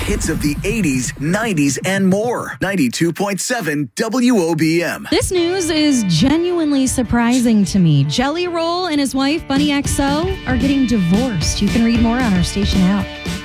hits of the 80s, 90s, and more. 92.7 WOBM. This news is genuinely surprising to me. Jelly Roll and his wife, Bunny XO, are getting divorced. You can read more on our station app.